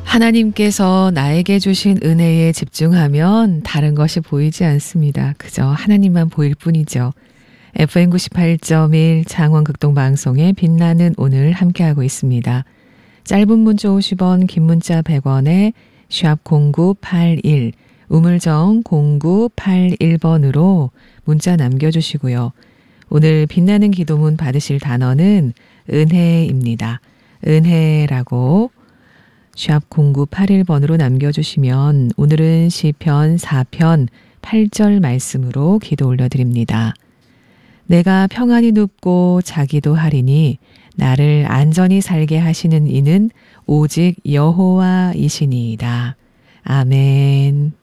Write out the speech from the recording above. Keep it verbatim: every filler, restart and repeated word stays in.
하나님께서 나에게 주신 은혜에 집중하면 다른 것이 보이지 않습니다. 그저 하나님만 보일 뿐이죠. 에프엠 구십팔 점 일 창원극동방송의 빛나는 오늘 함께하고 있습니다. 짧은 문자 오십 원, 긴 문자 백 원에 샵 공구팔일, 우물정 공구팔일 번으로 문자 남겨주시고요. 오늘 빛나는 기도문 받으실 단어는 은혜입니다. 은혜라고 샵 공구팔일 번으로 남겨주시면 오늘은 시편 사 편 팔 절 말씀으로 기도 올려드립니다. 내가 평안히 눕고 자기도 하리니 나를 안전히 살게 하시는 이는 오직 여호와이시니이다. 아멘.